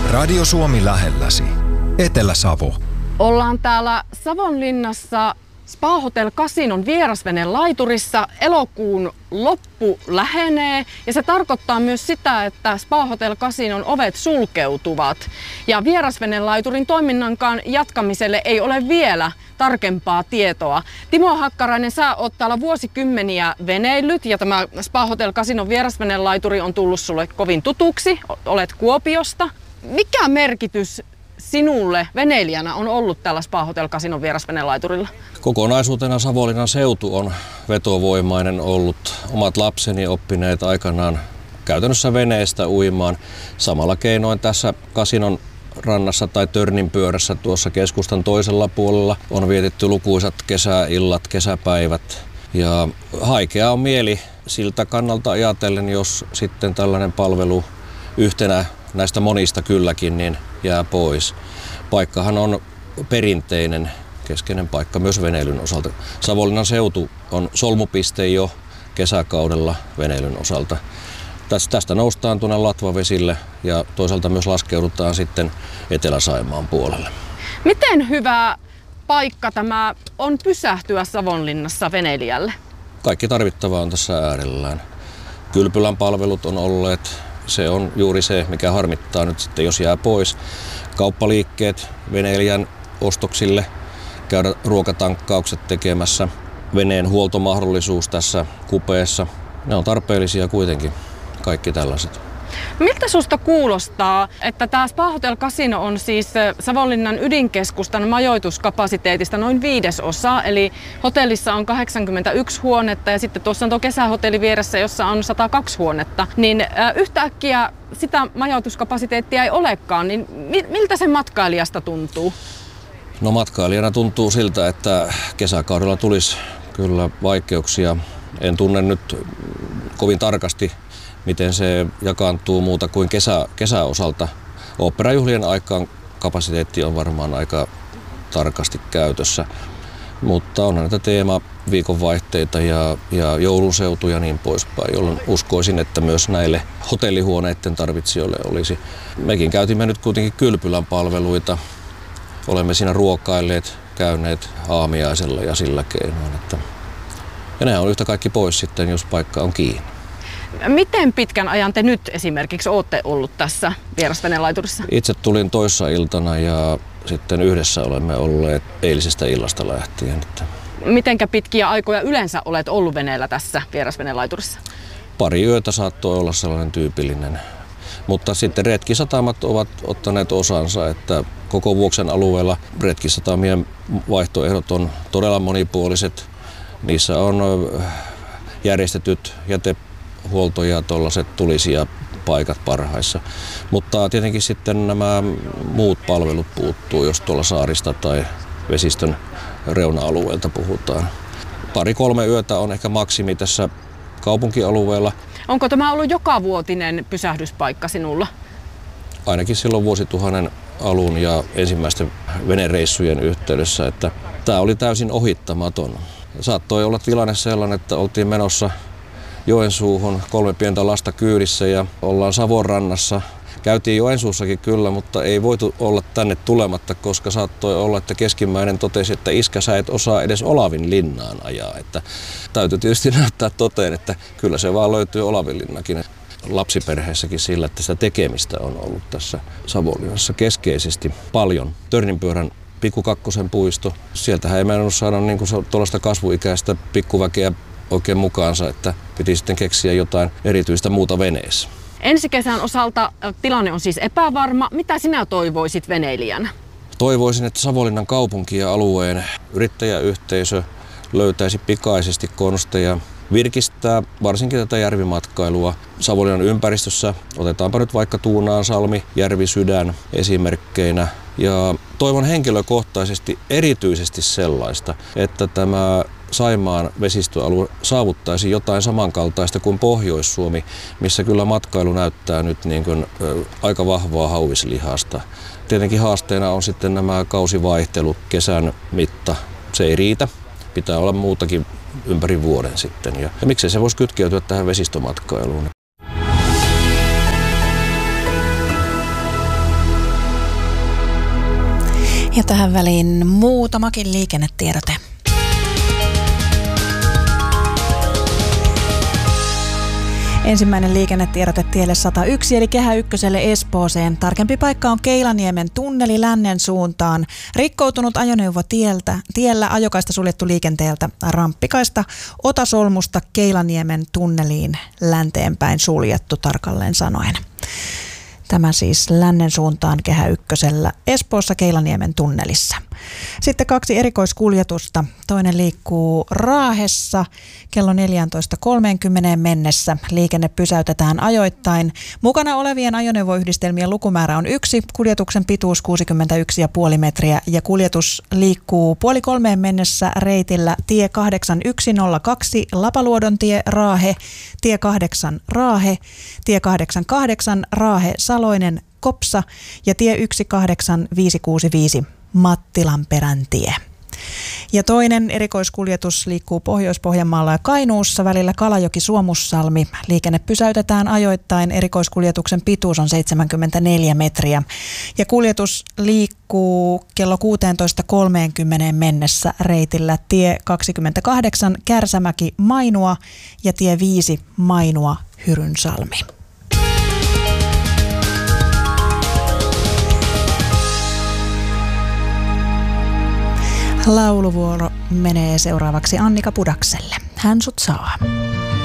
Radio Suomi lähelläsi. Etelä-Savo. Ollaan täällä Savonlinnassa Spa Hotel Casinon vierasveneen laiturissa. Elokuun loppu lähenee ja se tarkoittaa myös sitä, että Spa Hotel Casinon ovet sulkeutuvat. Ja vierasveneen laiturin toiminnankaan jatkamiselle ei ole vielä tarkempaa tietoa. Timo Hakkarainen, sä oot täällä vuosikymmeniä veneillyt ja tämä Spa Hotel Casinon vierasveneen laituri on tullut sulle kovin tutuksi. Olet Kuopiosta. Mikä merkitys sinulle veneilijänä on ollut tällä Spa Hotel Casinon vierasveneen laiturilla? Kokonaisuutena Savonlinnan seutu on vetovoimainen ollut. Omat lapseni oppineet aikanaan käytännössä veneestä uimaan. Samalla keinoin tässä Casinon rannassa tai Törnin pyörässä tuossa keskustan toisella puolella on vietetty lukuisat kesäillat, kesäpäivät. Ja haikea on mieli siltä kannalta ajatellen, jos sitten tällainen palvelu yhtenä näistä monista kylläkin niin jää pois. Paikkahan on perinteinen keskeinen paikka myös veneilyn osalta. Savonlinnan seutu on solmupiste jo kesäkaudella veneilyn osalta. Tästä noustaan tuonne Latvavesille ja toisaalta myös laskeudutaan sitten Etelä-Saimaan puolelle. Miten hyvä paikka tämä on pysähtyä Savonlinnassa veneilijälle? Kaikki tarvittava on tässä äärellään. Kylpylän palvelut on olleet. Se on juuri se, mikä harmittaa nyt sitten, jos jää pois. Kauppaliikkeet veneilijän ostoksille, käydä ruokatankkaukset tekemässä, veneen huoltomahdollisuus tässä kupeessa. Ne on tarpeellisia kuitenkin, kaikki tällaiset. Miltä susta kuulostaa, että tämä Spa Hotel Casino on siis Savonlinnan ydinkeskustan majoituskapasiteetista noin 1/5, eli hotellissa on 81 huonetta ja sitten tuossa on tuo kesähotelli vieressä, jossa on 102 huonetta, niin yhtäkkiä sitä majoituskapasiteettia ei olekaan, niin miltä se matkailijasta tuntuu? No matkailijana tuntuu siltä, että kesäkaudella tulisi kyllä vaikeuksia. En tunne nyt kovin tarkasti, miten se jakaantuu muuta kuin kesäosalta. Oopperajuhlien aikaan kapasiteetti on varmaan aika tarkasti käytössä, mutta onhan näitä teemaviikonvaihteita ja jouluseutu ja niin poispäin, jolloin uskoisin, että myös näille hotellihuoneiden tarvitsijoille olisi. Mekin käytimme nyt kuitenkin kylpylän palveluita. Olemme siinä ruokailleet, käyneet aamiaisella ja sillä keinoin. Ja ne on yhtä kaikki pois sitten, jos paikka on kiinni. Miten pitkän ajan te nyt esimerkiksi olette ollut tässä vierasveneen laiturissa? Itse tulin toissa iltana ja sitten yhdessä olemme olleet eilisestä illasta lähtien. Mitenkä pitkiä aikoja yleensä olet ollut veneellä tässä vierasveneen laiturissa? Pari yötä saattoi olla sellainen tyypillinen. Mutta sitten retkisatamat ovat ottaneet osansa, että koko Vuoksen alueella retkisatamien vaihtoehdot on todella monipuoliset. Niissä on järjestetyt jätehuolto- ja tuollaiset tulisia paikat parhaissa. Mutta tietenkin sitten nämä muut palvelut puuttuu, jos tuolla saarista tai vesistön reuna-alueelta puhutaan. 2-3 yötä on ehkä maksimi tässä kaupunkialueella. Onko tämä ollut jokavuotinen pysähdyspaikka sinulla? Ainakin silloin vuosituhannen alun ja ensimmäisten venereissujen yhteydessä, että tämä oli täysin ohittamaton. Saattoi olla tilanne sellainen, että oltiin menossa Joensuuhun 3 pientä lasta kyydissä ja ollaan Savonrannassa. Käytiin Joensuussakin kyllä, mutta ei voitu olla tänne tulematta, koska saattoi olla, että keskimmäinen totesi, että iskä sä et osaa edes Olavinlinnaan ajaa. Että täytyy tietysti näyttää toteen, että kyllä se vaan löytyy Olavinlinnakin. Lapsiperheessäkin sillä, että sitä tekemistä on ollut tässä Savonlinnassa keskeisesti paljon. Törninpyörän Pikku Kakkosen puisto. Sieltähän ei meinannut saada niin kuin tuollaista kasvuikäistä pikkuväkeä oikein mukaansa, että piti sitten keksiä jotain erityistä muuta veneessä. Ensi kesän osalta tilanne on siis epävarma. Mitä sinä toivoisit veneilijänä? Toivoisin, että Savonlinnan kaupunki ja alueen yrittäjäyhteisö löytäisi pikaisesti konsteja virkistää varsinkin tätä järvimatkailua. Savonlinnan ympäristössä otetaanpa nyt vaikka Tuunaansalmi, Järvisydän esimerkkeinä. Ja toivon henkilökohtaisesti erityisesti sellaista, että tämä Saimaan vesistöalue saavuttaisi jotain samankaltaista kuin Pohjois-Suomi, missä kyllä matkailu näyttää nyt niin kuin aika vahvaa hauislihasta. Tietenkin haasteena on sitten nämä kausivaihtelut, kesän mitta. Se ei riitä, pitää olla muutakin ympäri vuoden sitten. Ja miksei se voisi kytkeytyä tähän vesistömatkailuun. Ja tähän väliin muutamakin liikennetiedote. Ensimmäinen liikennetiedote tielle 101 eli Kehä Ykköselle Espooseen. Tarkempi paikka on Keilaniemen tunneli lännen suuntaan. Rikkoutunut ajoneuvo tiellä, ajokaista suljettu liikenteeltä, ramppikaista Otasolmusta Keilaniemen tunneliin länteenpäin suljettu tarkalleen sanoen. Tämä siis lännen suuntaan Kehä Ykkösellä Espoossa Keilaniemen tunnelissa. Sitten 2 erikoiskuljetusta. Toinen liikkuu Raahessa kello 14.30 mennessä. Liikenne pysäytetään ajoittain. Mukana olevien ajoneuvoyhdistelmien lukumäärä on 1, kuljetuksen pituus 61,5 metriä ja kuljetus liikkuu 2:30 mennessä reitillä tie 8102 Lapaluodontie Raahe, tie 8 Raahe, tie 88 Raahe Saloinen Kopsa ja tie 18565 Mattilanperän tie. Ja toinen erikoiskuljetus liikkuu Pohjois-Pohjanmaalla ja Kainuussa välillä Kalajoki-Suomussalmi. Liikenne pysäytetään ajoittain. Erikoiskuljetuksen pituus on 74 metriä. Ja kuljetus liikkuu kello 16.30 mennessä reitillä tie 28 Kärsämäki Mainua ja tie 5 Mainua Hyrynsalmi. Lauluvuoro menee seuraavaksi Annika Pudakselle. Hän sut saa.